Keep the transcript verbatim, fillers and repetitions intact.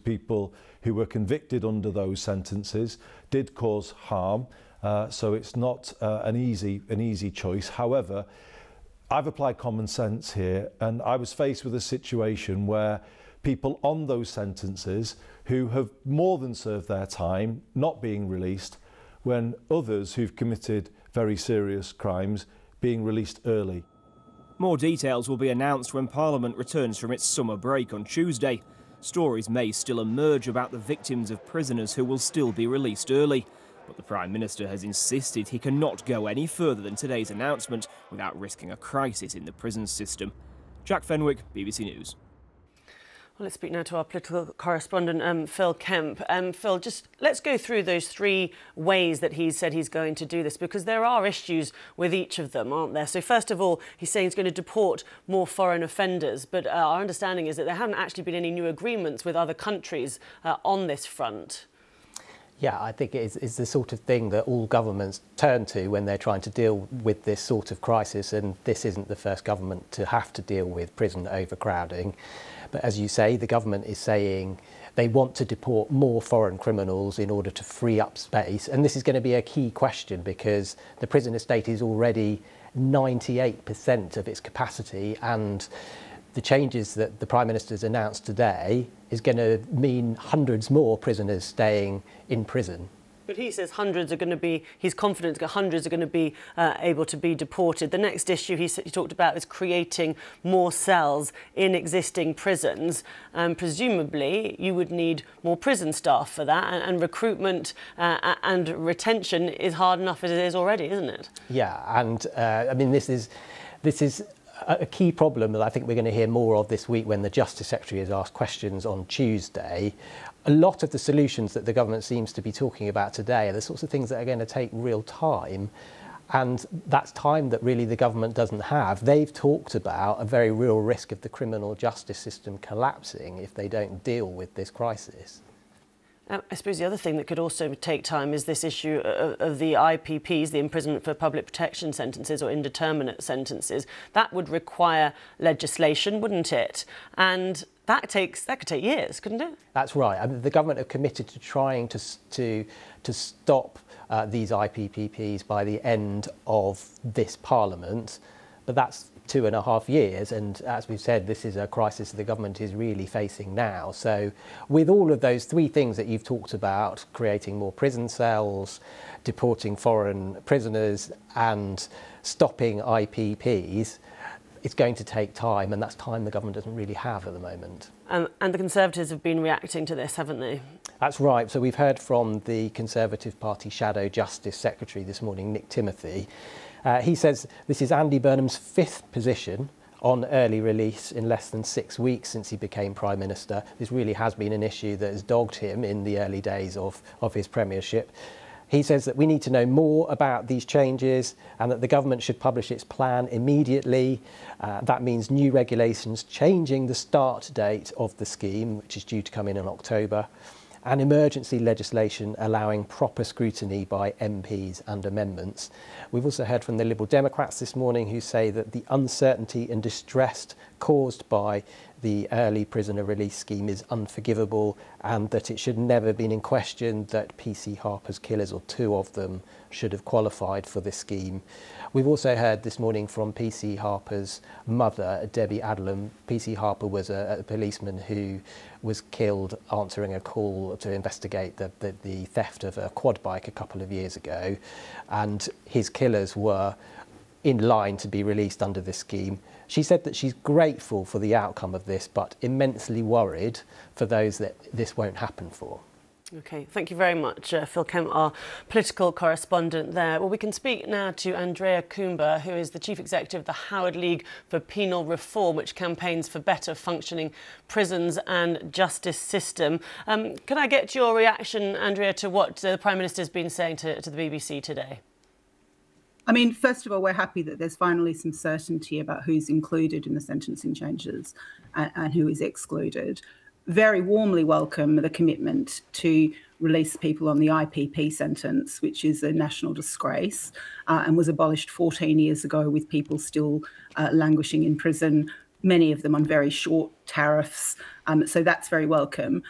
people who were convicted under those sentences did cause harm, uh, so it's not uh, an easy an easy choice. However, I've applied common sense here, and I was faced with a situation where people on those sentences who have more than served their time not being released, when others who've committed very serious crimes being released early. More details will be announced when Parliament returns from its summer break on Tuesday. Stories may still emerge about the victims of prisoners who will still be released early. But the Prime Minister has insisted he cannot go any further than today's announcement without risking a crisis in the prison system. Jack Fenwick, B B C News. Well, let's speak now to our political correspondent, um, Phil Kemp. Um, Phil, just let's go through those three ways that he's said he's going to do this, because there are issues with each of them, aren't there? So first of all, he's saying he's going to deport more foreign offenders, but uh, our understanding is that there haven't actually been any new agreements with other countries uh, on this front. Yeah, I think it is, is the sort of thing that all governments turn to when they're trying to deal with this sort of crisis, and this isn't the first government to have to deal with prison overcrowding. But as you say, the government is saying they want to deport more foreign criminals in order to free up space, and this is going to be a key question because the prison estate is already ninety-eight percent of its capacity, and the changes that the Prime Minister has announced today is going to mean hundreds more prisoners staying in prison. But he says hundreds are going to be, he's confident that hundreds are going to be uh, able to be deported. The next issue he, he talked about is creating more cells in existing prisons. Um, presumably, you would need more prison staff for that, and, and recruitment uh, and retention is hard enough as it is already, isn't it? Yeah, and uh, I mean, this is, this is a key problem that I think we're going to hear more of this week when the Justice Secretary is asked questions on Tuesday. A lot of the solutions that the government seems to be talking about today are the sorts of things that are going to take real time, and that's time that really the government doesn't have. They've talked about a very real risk of the criminal justice system collapsing if they don't deal with this crisis. Um, I suppose the other thing that could also take time is this issue of, of the I P Ps, the imprisonment for public protection sentences or indeterminate sentences. That would require legislation, wouldn't it? And that takes that could take years, couldn't it? That's right. I mean, the government have committed to trying to to to stop uh, these I P P Ps by the end of this Parliament, but that's two and a half years, and as we've said, this is a crisis the government is really facing now. So with all of those three things that you've talked about, creating more prison cells, deporting foreign prisoners and stopping I P Ps, it's going to take time, and that's time the government doesn't really have at the moment. Um, and the Conservatives have been reacting to this, haven't they? That's right. So we've heard from the Conservative Party Shadow Justice Secretary this morning, Nick Timothy. Uh, he says this is Andy Burnham's fifth position on early release in less than six weeks since he became Prime Minister. This really has been an issue that has dogged him in the early days of, of his premiership. He says that we need to know more about these changes and that the government should publish its plan immediately. Uh, that means new regulations changing the start date of the scheme, which is due to come in in October, and emergency legislation allowing proper scrutiny by M Ps and amendments. We've also heard from the Liberal Democrats this morning who say that the uncertainty and distress caused by the early prisoner release scheme is unforgivable, and that it should never have been in question that P C Harper's killers, or two of them, should have qualified for this scheme. We've also heard this morning from P C Harper's mother, Debbie Adlam. P C Harper was a, a policeman who was killed answering a call to investigate the, the, the theft of a quad bike a couple of years ago, and his killers were in line to be released under this scheme. She said that she's grateful for the outcome of this, but immensely worried for those that this won't happen for. OK, thank you very much, uh, Phil Kemp, our political correspondent there. Well, we can speak now to Andrea Coomber, who is the Chief Executive of the Howard League for Penal Reform, which campaigns for better functioning prisons and justice system. Um, can I get your reaction, Andrea, to what uh, the Prime Minister has been saying to, to the B B C today? I mean, first of all, we're happy that there's finally some certainty about who's included in the sentencing changes and, and who is excluded. Very warmly welcome the commitment to release people on the I P P sentence, which is a national disgrace uh, and was abolished fourteen years ago, with people still uh, languishing in prison, many of them on very short tariffs. Um, so that's very welcome.